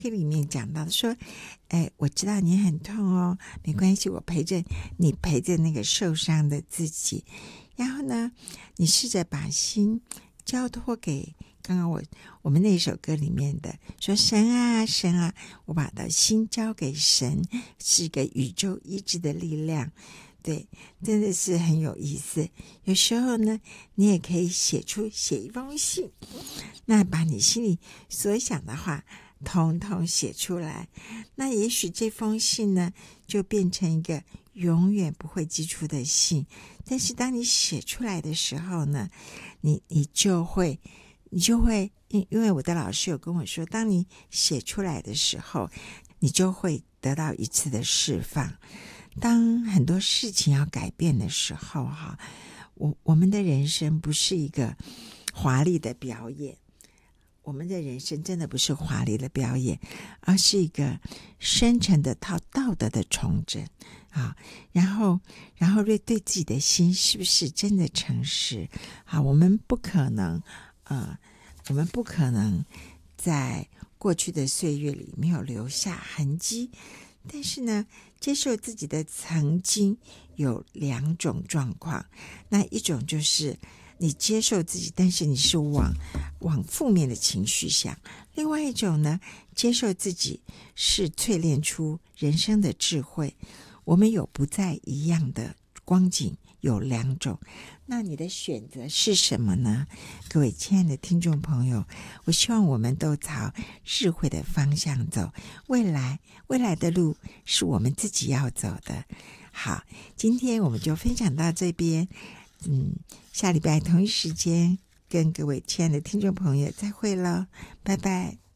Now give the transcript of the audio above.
这里面讲到说，我知道你很痛哦，没关系，我陪着你，陪着那个受伤的自己。然后呢，你试着把心交托给刚刚我们那首歌里面的说，神啊神啊，我把的心交给神，是一个宇宙医治的力量。对，真的是很有意思。有时候呢，你也可以写一封信，那把你心里所想的话统统写出来，那也许这封信呢就变成一个永远不会寄出的信。但是当你写出来的时候呢，你就会因为我的老师有跟我说，当你写出来的时候，你就会得到一次的释放。当很多事情要改变的时候哈，我们的人生不是一个华丽的表演，我们的人生真的不是华丽的表演，而是一个深沉的道德的重整啊。然后对自己的心是不是真的诚实啊？我们不可能在过去的岁月里没有留下痕迹。但是呢，接受自己的曾经有两种状况，那一种就是你接受自己，但是你是往负面的情绪想；另外一种呢，接受自己是淬炼出人生的智慧。我们有不再一样的光景，有两种，那你的选择是什么呢？各位亲爱的听众朋友，我希望我们都朝智慧的方向走，未来的路是我们自己要走的。好，今天我们就分享到这边，下礼拜同一时间跟各位亲爱的听众朋友再会了，拜拜。